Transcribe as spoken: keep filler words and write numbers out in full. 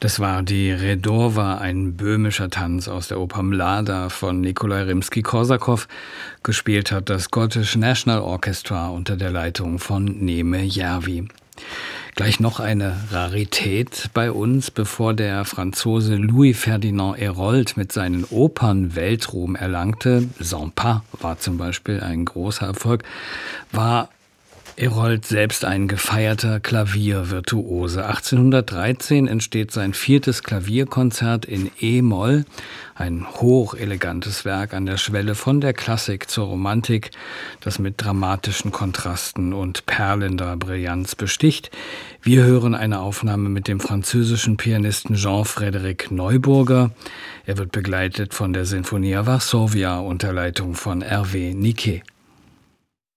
Das war die Rhedowa, ein böhmischer Tanz aus der Oper Mlada von Nikolai Rimski-Korsakow. Gespielt hat das Scottish National Orchestra unter der Leitung von Neme Järvi. Gleich noch eine Rarität bei uns, bevor der Franzose Louis Ferdinand Hérold mit seinen Opern Weltruhm erlangte. Sans Pas war zum Beispiel ein großer Erfolg, war Hérold selbst ein gefeierter Klaviervirtuose. achtzehnhundertdreizehn entsteht sein viertes Klavierkonzert in E-Moll, ein hochelegantes Werk an der Schwelle von der Klassik zur Romantik, das mit dramatischen Kontrasten und perlender Brillanz besticht. Wir hören eine Aufnahme mit dem französischen Pianisten Jean-Frédéric Neuburger. Er wird begleitet von der Sinfonia Varsovia unter Leitung von Hervé Niquet.